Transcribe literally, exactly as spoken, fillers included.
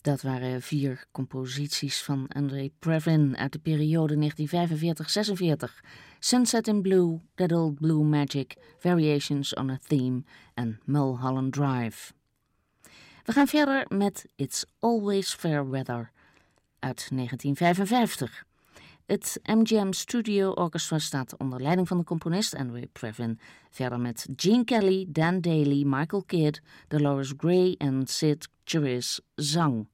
Dat waren vier composities van Andre Previn uit de periode negentien vijfenveertig zesenveertig. Sunset in Blue, That Old Blue Magic, Variations on a Theme en Mulholland Drive. We gaan verder met It's Always Fair Weather uit negentien vijfenvijftig. Het M G M Studio Orchestra staat onder leiding van de componist Andre Previn. Verder met Gene Kelly, Dan Daly, Michael Kidd, Dolores Gray en Sid Charisse zang.